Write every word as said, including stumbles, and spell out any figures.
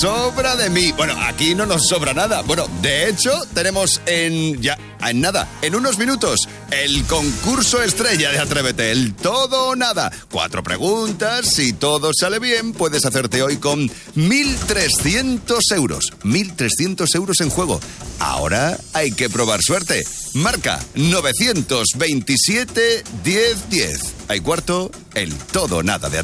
Sobra de mí. Bueno, aquí no nos sobra nada. Bueno, de hecho, tenemos en ya en nada, en unos minutos, el concurso estrella de Atrévete, el todo o nada. Cuatro preguntas, si todo sale bien, puedes hacerte hoy con mil trescientos euros. mil trescientos euros en juego. Ahora hay que probar suerte. Marca novecientos veintisiete diez diez. Hay cuarto, el todo o nada de Atrévete.